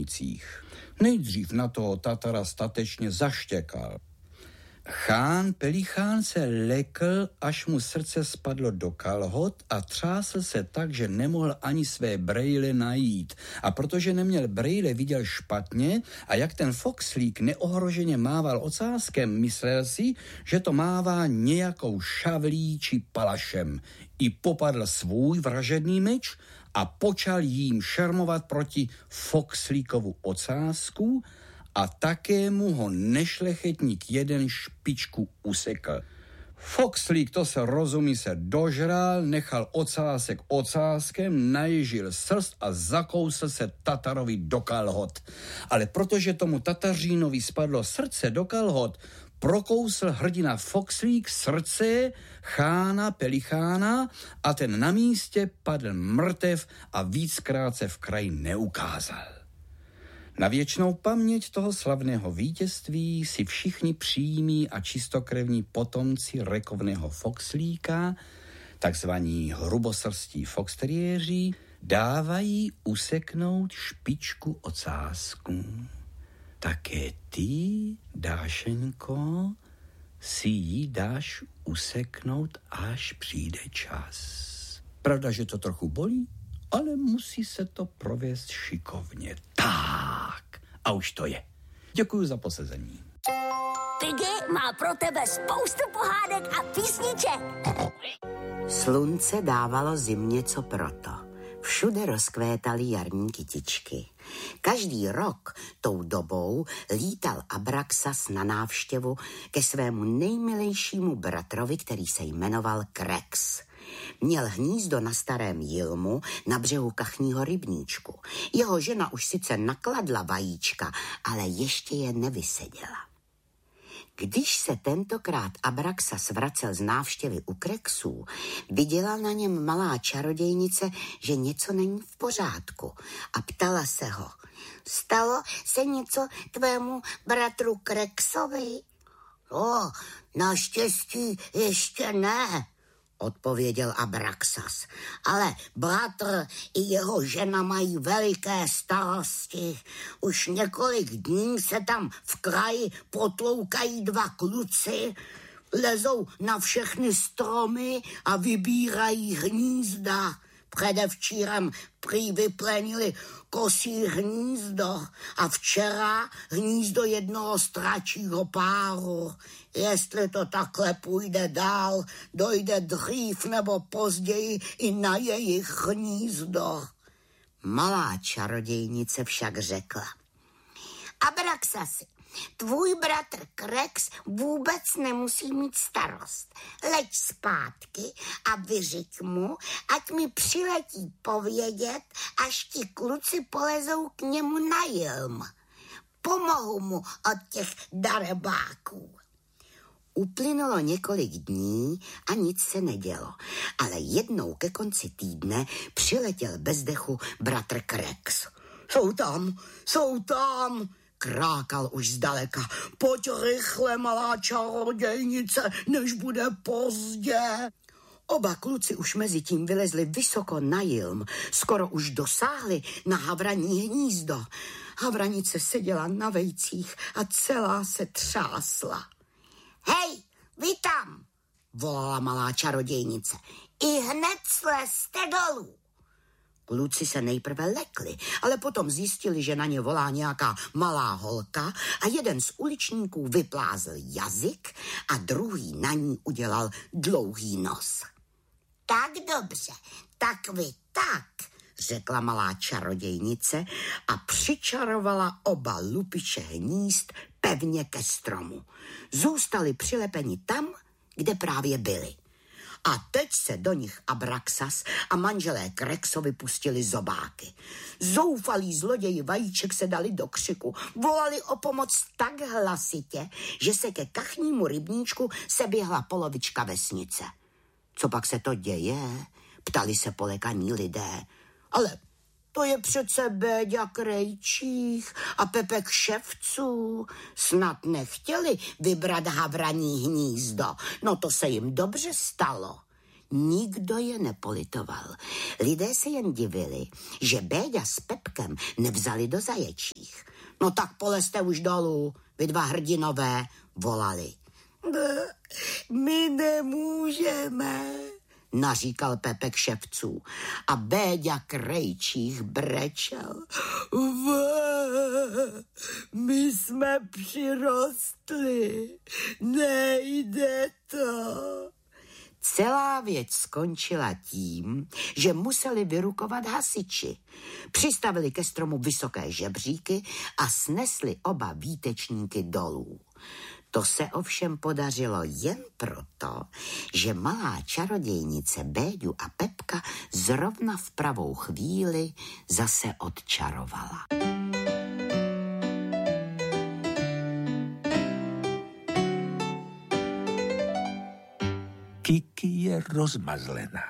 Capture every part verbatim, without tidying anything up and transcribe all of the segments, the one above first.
rybnících. Nejdřív na toho Tatara statečně zaštěkal. Chán Pelichán se lekl, až mu srdce spadlo do kalhot a třásl se tak, že nemohl ani své brejle najít. A protože neměl brejle, viděl špatně a jak ten foxlík neohroženě mával ocáskem, myslel si, že to mává nějakou šavlí či palašem. I popadl svůj vražedný meč a počal jím šermovat proti foxlíkovu ocásku, a také mu ho nešlechetník jeden špičku usekl. Foxlík, to se rozumí, se dožral, nechal ocásek ocáskem, naježil srst a zakousl se Tatarovi do kalhot. Ale protože tomu Tatařínovi spadlo srdce do kalhot, prokousl hrdina Foxlík srdce chána Pelichána a ten na místě padl mrtev a víckrát se v kraji neukázal. Na věčnou paměť toho slavného vítězství si všichni přímí a čistokrevní potomci rekovného foxlíka, takzvaní hrubosrstí foxteriéři, dávají useknout špičku ocásku. Také ty, Dášeňko, si ji dáš useknout, až přijde čas. Pravda, že to trochu bolí, ale musí se to provést šikovně. Tak, a už to je. Děkuji za posezení. Piggy má pro tebe spoustu pohádek a písniček. Slunce dávalo zimě co proto. Všude rozkvétaly jarní kytičky. Každý rok tou dobou lítal Abraxas na návštěvu ke svému nejmilejšímu bratrovi, který se jmenoval Krex. Měl hnízdo na starém jilmu na břehu kachního rybníčku. Jeho žena už sice nakladla vajíčka, ale ještě je nevyseděla. Když se tentokrát Abraxas vracel z návštěvy u Krexů, viděla na něm malá čarodějnice, že něco není v pořádku a ptala se ho. Stalo se něco tvému bratru Krexovi? O, naštěstí ještě ne, odpověděl Abraxas. Ale bratr i jeho žena mají veliké starosti. Už několik dní se tam v kraji potloukají dva kluci, lezou na všechny stromy a vybírají hnízda. Předevčírem prý vyplenili kosí hnízdo a včera hnízdo jednoho stračího páru. Jestli to takhle půjde dál, dojde dřív nebo později i na jejich hnízdo. Malá čarodějnice však řekla. Abraxasi, tvůj bratr Krex vůbec nemusí mít starost. Leď zpátky a vyřiď mu, ať mi přiletí povědět, až ti kluci polezou k němu na jilm. Pomohu mu od těch darebáků. Uplynulo několik dní a nic se nedělo, ale jednou ke konci týdne přiletěl bez dechu bratr Krex. Jsou tam, jsou tam, krákal už zdaleka. Pojď rychle, malá čarodějnice, než bude pozdě. Oba kluci už mezi tím vylezli vysoko na jilm, skoro už dosáhli na havraní hnízdo. Havranice seděla na vejcích a celá se třásla. Hej, vy tam, volala malá čarodějnice. I hned slezte dolů. Kluci se nejprve lekli, ale potom zjistili, že na ně volá nějaká malá holka a jeden z uličníků vyplázl jazyk a druhý na ní udělal dlouhý nos. Tak dobře, tak vy tak, řekla malá čarodějnice a přičarovala oba lupiče hnízd pevně ke stromu. Zůstali přilepeni tam, kde právě byli. A teď se do nich Abraxas a manželé Krexovi pustili zobáky. Zoufalí zloději vajíček se dali do křiku, volali o pomoc tak hlasitě, že se ke kachnímu rybníčku seběhla polovička vesnice. Co pak se to děje? Ptali se polekaní lidé. Ale to je přece Béďa Krejčích a Pepek Ševců. Snad nechtěli vybrat havraní hnízdo. No to se jim dobře stalo. nikdo je nepolitoval. Lidé se jen divili, že Béďa s Pepkem nevzali do zaječích. No tak polezte už dolů, vy dva hrdinové, volali. My nemůžeme, naříkal Pepek ševců a Béďa Krejčích brečel. My jsme přirostli, nejde to. Celá věc skončila tím, že museli vyrukovat hasiči. Přistavili ke stromu vysoké žebříky a snesli oba výtečníky dolů. To se ovšem podařilo jen proto, že malá čarodějnice Béďu a Pepka zrovna v pravou chvíli zase odčarovala. Kiki je rozmazlená.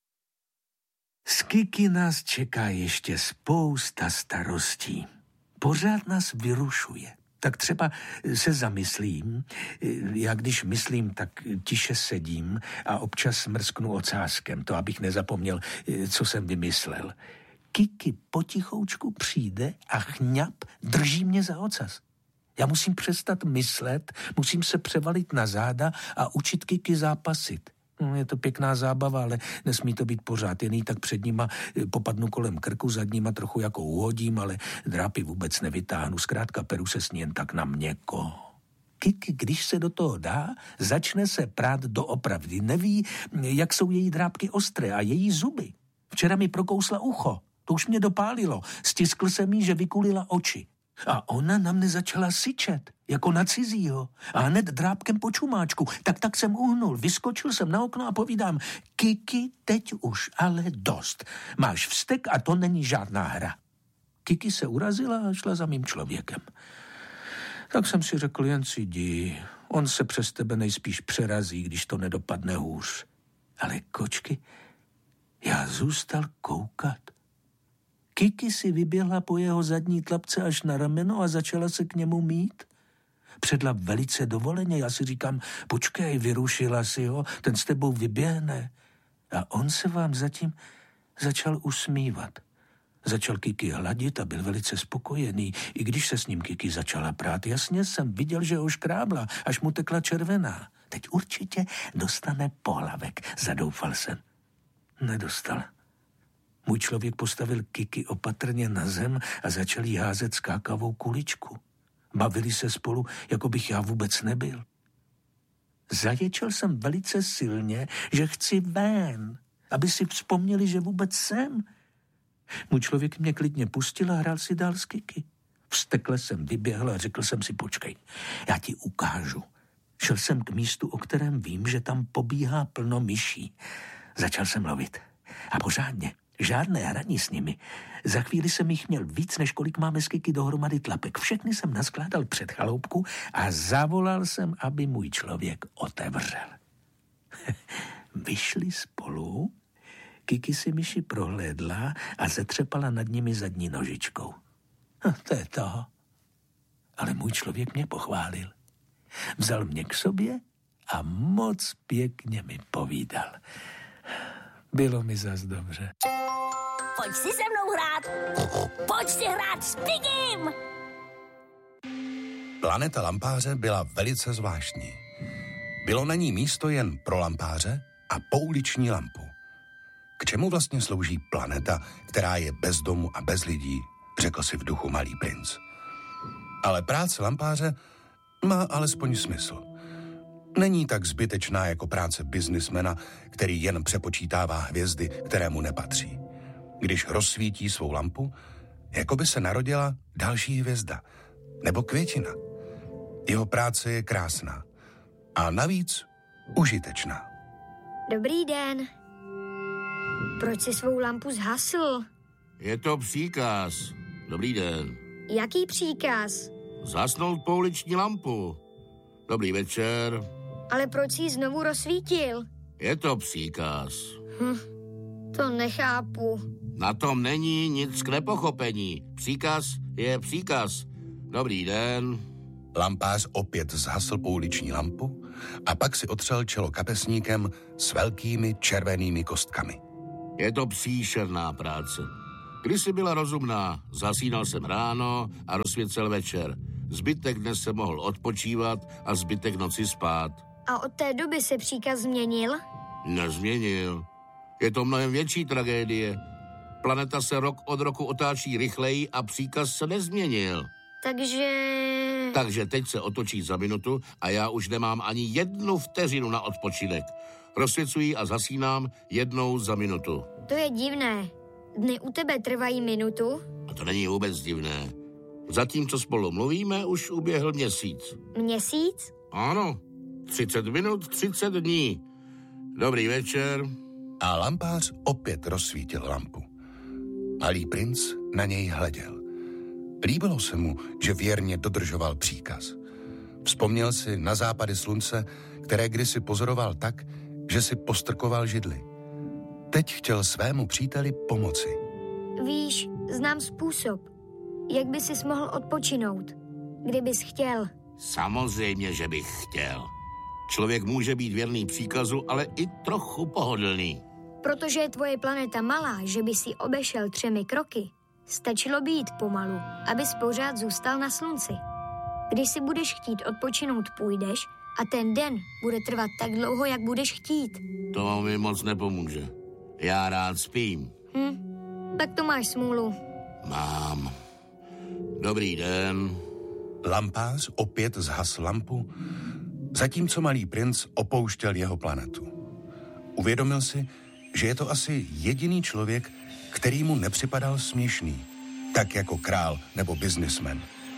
Z Kiki nás čeká ještě spousta starostí. Pořád nás vyrušuje. Tak třeba se zamyslím, já když myslím, tak tiše sedím a občas smrsknu ocáskem, to abych nezapomněl, co jsem vymyslel. Kiki potichoučku přijde a chňap drží mě za ocas. Já musím přestat myslet, musím se převalit na záda a učit Kiki zápasit. No, je to pěkná zábava, ale nesmí to být pořád. Jen jí tak před nima popadnu kolem krku, zadníma trochu jako uhodím, ale drápy vůbec nevytáhnu. Zkrátka peru se s ní jen tak na měko. Kiki, když se do toho dá, začne se prát doopravdy. Neví, jak jsou její drápky ostré a její zuby. Včera mi prokousla ucho. To už mě dopálilo. Stiskl jsem jí, že vykulila oči. A ona na mne začala syčet, jako na cizího. A hned drápkem po čumáčku. Tak tak jsem uhnul, vyskočil jsem na okno a povídám, Kiki, teď už ale dost. Máš vztek a to není žádná hra. Kiki se urazila a šla za mým člověkem. Tak jsem si řekl, jen si jdi. On se přes tebe nejspíš přerazí, když to nedopadne hůř. Ale kočky, já zůstal koukat. Kiki si vyběhla po jeho zadní tlapce až na rameno a začala se k němu mít. Předla velice dovoleně, já si říkám, počkej, vyrušila si ho, ten s tebou vyběhne. A on se vám zatím začal usmívat. Začal Kiki hladit a byl velice spokojený, i když se s ním Kiki začala prát. Jasně jsem viděl, že ho škrábla, až mu tekla červená. Teď určitě dostane pohlavek, zadoufal jsem. Nedostal. Můj člověk postavil Kiki opatrně na zem a začal jí házet skákavou kuličku. Bavili se spolu, jako bych já vůbec nebyl. Zaječel jsem velice silně, že chci ven, aby si vzpomněli, že vůbec jsem. Můj člověk mě klidně pustil a hrál si dál s Kiki. Vztekle jsem vyběhl a řekl jsem si, počkej, já ti ukážu. Šel jsem k místu, o kterém vím, že tam pobíhá plno myší. Začal jsem lovit. A pořádně. Žádné hraní s nimi. Za chvíli jsem jich měl víc, než kolik máme s Kiki dohromady tlapek. Všechny jsem naskládal před chaloupku a zavolal jsem, aby můj člověk otevřel. Vyšli spolu, Kiki si myši prohlédla a zetřepala nad nimi zadní nožičkou. No, to je to. Ale můj člověk mě pochválil. Vzal mě k sobě a moc pěkně mi povídal. Bylo mi zas dobře. Pojď si se mnou hrát. Pojď si hrát s Pigim. Planeta lampáře byla velice zvláštní. Bylo na ní místo jen pro lampáře a pouliční lampu. K čemu vlastně slouží planeta, která je bez domu a bez lidí, řekl si v duchu malý princ. Ale práce lampáře má alespoň smysl. Není tak zbytečná jako práce biznismena, který jen přepočítává hvězdy, které mu nepatří. Když rozsvítí svou lampu, jako by se narodila další hvězda nebo květina. Jeho práce je krásná a navíc užitečná. Dobrý den. Proč si svou lampu zhasl? Je to příkaz. Dobrý den. Jaký příkaz? Zhasnout pouliční lampu. Dobrý večer. Ale proč jsi ji znovu rozsvítil? Je to příkaz. Hm, to nechápu. Na tom není nic k nepochopení. Příkaz je příkaz. Dobrý den. Lampář opět zhasl pouliční lampu a pak si otřel čelo kapesníkem s velkými červenými kostkami. Je to příšerná práce. Kdysi byla rozumná, zasínal jsem ráno a rozsvěcel večer. Zbytek dne se mohl odpočívat a zbytek noci spát. A od té doby se příkaz změnil? Nezměnil. Je to mnohem větší tragédie. Planeta se rok od roku otáčí rychleji a příkaz se nezměnil. Takže... Takže teď se otočí za minutu a já už nemám ani jednu vteřinu na odpočinek. Rozsvěcuji a zasínám jednou za minutu. To je divné. Dny u tebe trvají minutu? A to není vůbec divné. Zatím, co spolu mluvíme, už uběhl měsíc. Měsíc? Ano, třicet minut, třicet dní. Dobrý večer. A lampář opět rozsvítil lampu. Malý princ na něj hleděl. Líbilo se mu, že věrně dodržoval příkaz. Vzpomněl si na západy slunce, které kdysi pozoroval tak, že si postrkoval židli. Teď chtěl svému příteli pomoci. Víš, znám způsob, jak by sis mohl odpočinout, kdybys chtěl. Samozřejmě, že bych chtěl. Člověk může být věrný příkazu, ale i trochu pohodlný. Protože je tvoje planeta malá, že by si obešel třemi kroky, stačilo by jít pomalu, abys pořád zůstal na slunci. Když si budeš chtít odpočinout, půjdeš a ten den bude trvat tak dlouho, jak budeš chtít. To mi moc nepomůže. Já rád spím. Hm, tak to máš smůlu. Mám. Dobrý den. Lampář opět zhasl lampu, zatímco malý princ opouštěl jeho planetu. Uvědomil si, že je to asi jediný člověk, který mu nepřipadal směšný, tak jako král nebo biznismen.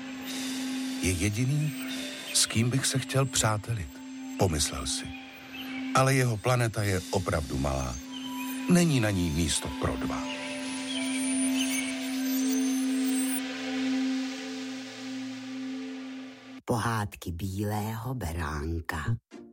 Je jediný, s kým bych se chtěl přátelit, pomyslel si. Ale jeho planeta je opravdu malá. Není na ní místo pro dva. Pohádky bílého beránka.